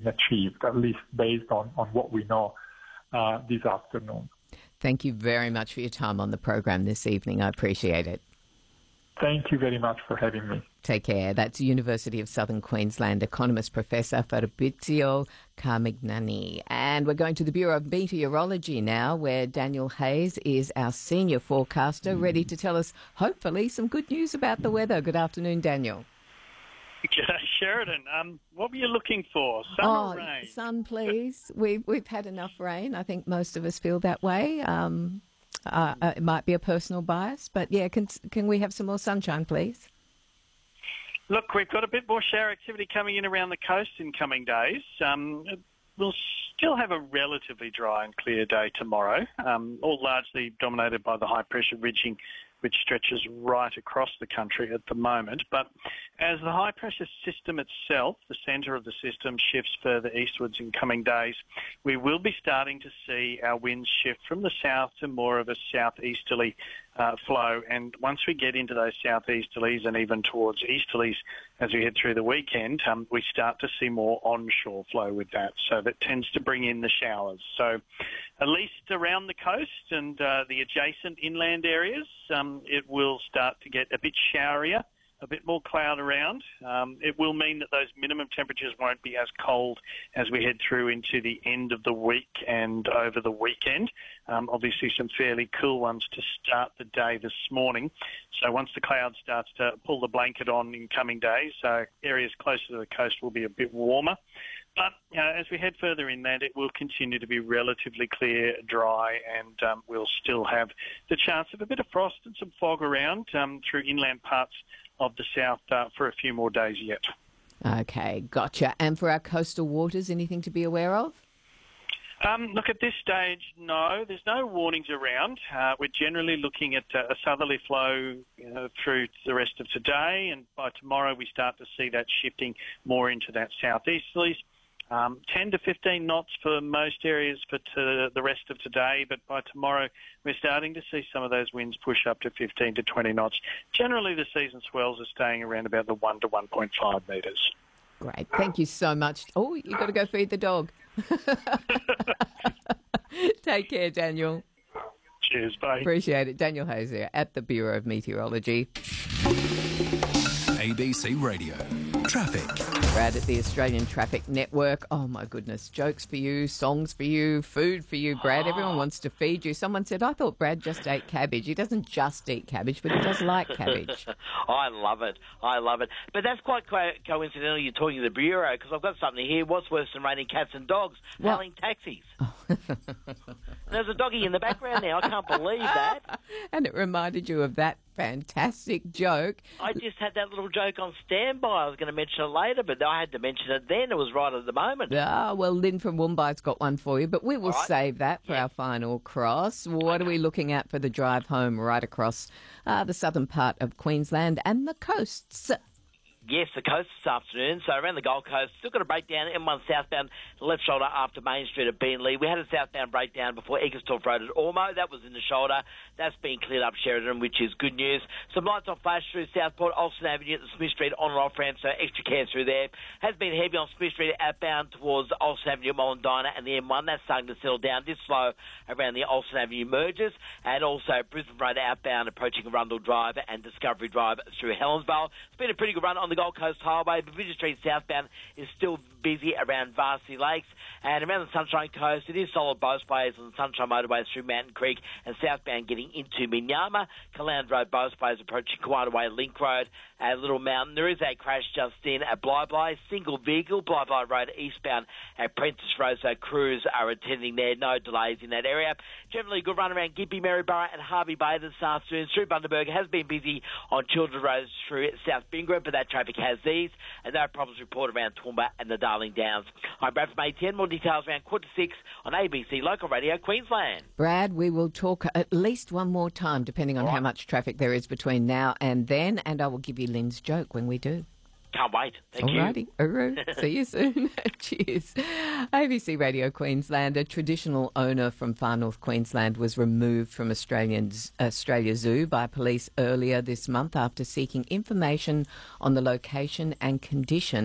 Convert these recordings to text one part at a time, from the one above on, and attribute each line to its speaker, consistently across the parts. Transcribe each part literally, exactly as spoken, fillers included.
Speaker 1: achieved, at least based on, on what we know uh, this afternoon.
Speaker 2: Thank you very much for your time on the program this evening. I appreciate it.
Speaker 1: Thank you very much for having me.
Speaker 2: Take care. That's University of Southern Queensland economist Professor Fabrizio Carmignani. And we're going to the Bureau of Meteorology now, where Daniel Hayes is our senior forecaster, ready to tell us, hopefully, some good news about the weather. Good afternoon, Daniel.
Speaker 3: G'day, Sheridan. Um, what were you looking for? Sun
Speaker 2: oh,
Speaker 3: or rain?
Speaker 2: Sun, please. We've, we've had enough rain. I think most of us feel that way. Um, uh, uh, it might be a personal bias, but yeah, can, can we have some more sunshine, please?
Speaker 3: Look, we've got a bit more shower activity coming in around the coast in coming days. Um, we'll still have a relatively dry and clear day tomorrow, um, all largely dominated by the high-pressure ridging, which stretches right across the country at the moment. But as the high-pressure system itself, the centre of the system, shifts further eastwards in coming days, we will be starting to see our winds shift from the south to more of a southeasterly uh, flow. And once we get into those southeasterlies and even towards easterlies as we head through the weekend, um, we start to see more onshore flow with that. So that tends to bring in the showers. So at least around the coast and uh, the adjacent inland areas, um, it will start to get a bit showerier, a bit more cloud around. Um, it will mean that those minimum temperatures won't be as cold as we head through into the end of the week and over the weekend. Um, obviously some fairly cool ones to start the day this morning. So once the cloud starts to pull the blanket on in coming days, so areas closer to the coast will be a bit warmer. But you know, as we head further inland, it will continue to be relatively clear, dry, and um, we'll still have the chance of a bit of frost and some fog around um, through inland parts of the south uh, for a few more days yet.
Speaker 2: Okay, gotcha. And for our coastal waters, anything to be aware of?
Speaker 3: Um, look, at this stage, no. There's no warnings around. Uh, we're generally looking at uh, a southerly flow you know, through the rest of today, and by tomorrow we start to see that shifting more into that southeasterlies. Um, ten to fifteen knots for most areas for to the rest of today, but by tomorrow we're starting to see some of those winds push up to fifteen to twenty knots. Generally the season swells are staying around about the one to one point five metres.
Speaker 2: Great. Thank you so much. Oh, you've got to go feed the dog. Take care, Daniel.
Speaker 3: Cheers, bye.
Speaker 2: Appreciate it. Daniel Hayes here at the Bureau of Meteorology.
Speaker 4: A B C Radio. Traffic.
Speaker 2: Brad at the Australian Traffic Network. Oh, my goodness. Jokes for you, songs for you, food for you, Brad. Everyone wants to feed you. Someone said, I thought Brad just ate cabbage. He doesn't just eat cabbage, but he does like cabbage.
Speaker 5: I love it. I love it. But that's quite co- coincidental you're talking to the Bureau, because I've got something here. What's worse than raining cats and dogs?
Speaker 2: What?
Speaker 5: Hailing taxis. There's a doggy in the background now. I can't believe that.
Speaker 2: And it reminded you of that fantastic joke.
Speaker 5: I just had that little joke on standby. I was going to mention it later, but I had to mention it then. It was right at the moment.
Speaker 2: Ah, well, Lynn from Wombai's got one for you, but we will
Speaker 5: Right.
Speaker 2: save that for
Speaker 5: Yeah.
Speaker 2: our final cross. What are we looking at for the drive home right across uh, the southern part of Queensland and the coasts?
Speaker 5: Yes, the coast this afternoon. So around the Gold Coast, still got a breakdown. M one southbound, left shoulder after Main Street at Beenleigh. We had a southbound breakdown before Eccleston Road at Ormo. That was in the shoulder. That's been cleared up, Sheridan, which is good news. Some lights on flash through Southport, Olsen Avenue at the Smith Street on and off ramp, so extra care through there. Has been heavy on Smith Street outbound towards Olsen Avenue, Mollendina and the M one. That's starting to settle down. This slow around the Olsen Avenue mergers, and also Brisbane Road outbound approaching Rundle Drive and Discovery Drive through Helensvale. It's been a pretty good run on the Gold Coast Highway, but Bridget Street southbound is still busy around Varsity Lakes, and around the Sunshine Coast it is solid both ways on the Sunshine Motorway through Mountain Creek and southbound getting into Minyama. Caland Road both ways approaching Kiwana Way Link Road at Little Mountain. There is a crash just in at Bly Bly, single vehicle, Bly Bly Road eastbound at Prentice Road, so crews are attending there, no delays in that area. Generally good run around Gympie, Maryborough and Harvey Bay this afternoon. Through Bundaberg has been busy on Children's Road through South Bingra, but that traffic has these, and no problems reported around Toowoomba and the Darling Downs. I'm Brad from A ten. More details around quarter to six on A B C Local Radio Queensland.
Speaker 2: Brad, we will talk at least one more time, depending on
Speaker 5: All right.
Speaker 2: how much traffic there is between now and then, and I will give you Lynn's joke when we do.
Speaker 5: Can't wait. Thank
Speaker 2: Alrighty.
Speaker 5: you.
Speaker 2: Alrighty. See you soon. Cheers. A B C Radio Queensland, a traditional owner from far north Queensland was removed from Australian's, Australia Zoo by police earlier this month after seeking information on the location and condition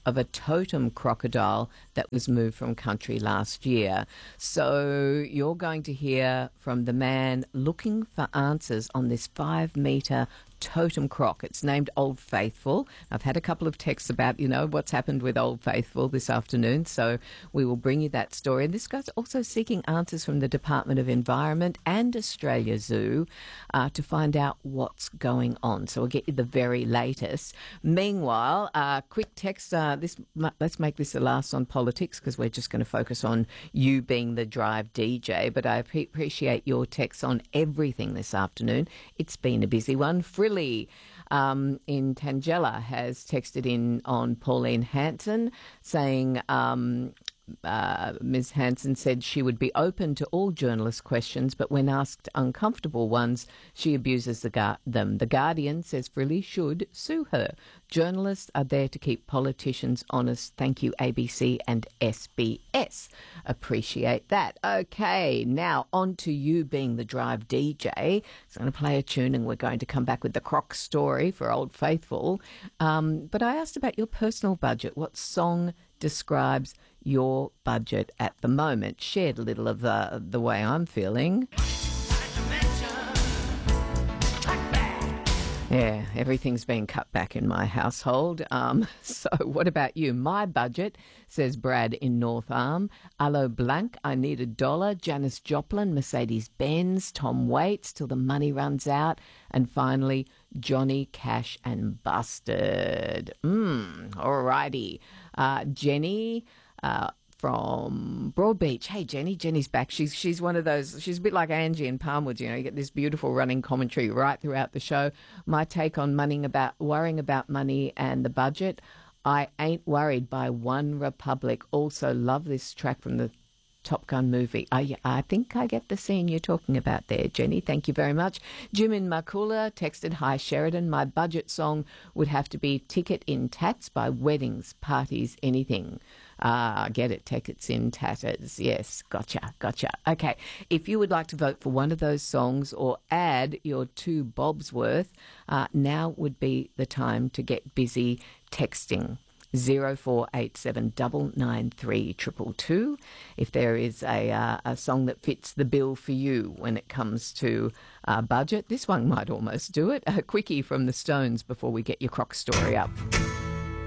Speaker 2: of a totem crocodile that was moved from country last year. So you're going to hear from the man looking for answers on this five-metre totem croc. It's named Old Faithful. I've had a couple of texts about, you know, what's happened with Old Faithful this afternoon, so we will bring you that story. And this guy's also seeking answers from the Department of Environment and Australia Zoo uh, to find out what's going on. So we'll get you the very latest. Meanwhile, uh, quick text. Uh, this let's make this the last on politics because we're just going to focus on you being the Drive D J. But I pre- appreciate your texts on everything this afternoon. It's been a busy one. Frilly Um, in Tangela has texted in on Pauline Hanson saying um, uh, Miz Hanson said she would be open to all journalist questions, but when asked uncomfortable ones, she abuses the gar- them. The Guardian says Frilly should sue her. Journalists are there to keep politicians honest. Thank you, A B C and S B S. Appreciate that. Okay, now on to you being the Drive D J. So I'm going to play a tune and we're going to come back with the Croc story for Old Faithful. Um, but I asked about your personal budget. What song describes your budget at the moment? Shared a little of the, the way I'm feeling. Yeah, everything's been cut back in my household. Um, so what about you? My budget, says Brad in North Arm. Allo Blanc, I need a dollar. Janis Joplin, Mercedes-Benz. Tom Waits, Till the Money Runs Out. And finally, Johnny Cash and Busted. Mm, all righty. Uh, Jenny... Uh, from Broadbeach. Hey, Jenny. Jenny's back. She's she's one of those, she's a bit like Angie in Palmwood, you know, you get this beautiful running commentary right throughout the show. My take on moneying about, worrying about money and the budget. I Ain't Worried by One Republic. Also love this track from the Top Gun movie. I, I think I get the scene you're talking about there, Jenny. Thank you very much. Jim in Makula texted, hi Sheridan, my budget song would have to be Ticket in Tats by Weddings, Parties, Anything. Ah, get it, Tickets in Tatters. Yes, gotcha, gotcha. Okay, if you would like to vote for one of those songs or add your two bobs worth, uh, now would be the time to get busy texting. zero four eight seven nine nine three two two two if there is a uh, a song that fits the bill for you when it comes to uh, budget. This one might almost do it. A quickie from the Stones before we get your Croc story up.